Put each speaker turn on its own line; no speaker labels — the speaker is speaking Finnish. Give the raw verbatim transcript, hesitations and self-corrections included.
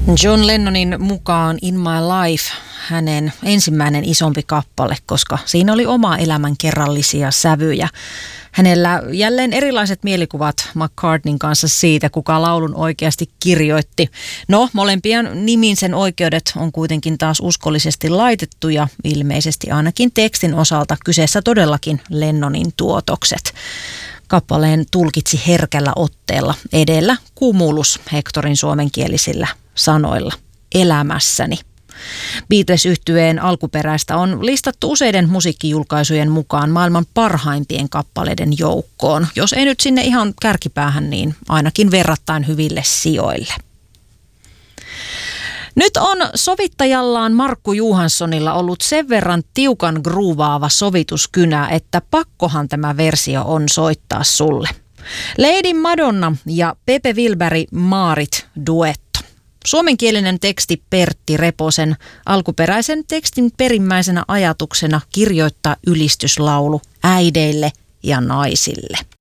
John Lennonin mukaan In My Life hänen ensimmäinen isompi kappale, koska siinä oli oma elämän kerrallisia sävyjä. Hänellä jälleen erilaiset mielikuvat McCartneyn kanssa siitä, kuka laulun oikeasti kirjoitti. No, molempien nimiin sen oikeudet on kuitenkin taas uskollisesti laitettu ja ilmeisesti ainakin tekstin osalta kyseessä todellakin Lennonin tuotokset. Kappaleen tulkitsi herkällä otteella edellä Cumulus Hectorin suomenkielisillä sanoilla elämässäni. Beatles-yhtyeen alkuperäistä on listattu useiden musiikkijulkaisujen mukaan maailman parhaimpien kappaleiden joukkoon. Jos ei nyt sinne ihan kärkipäähän, niin ainakin verrattain hyville sijoille. Nyt on sovittajallaan Markku Johanssonilla ollut sen verran tiukan groovaava sovituskynä, että pakkohan tämä versio on soittaa sulle. Lady Madonna ja Pepe Wilberg Maarit duetto. Suomenkielinen teksti Pertti Reposen, alkuperäisen tekstin perimmäisenä ajatuksena kirjoittaa ylistyslaulu äideille ja naisille.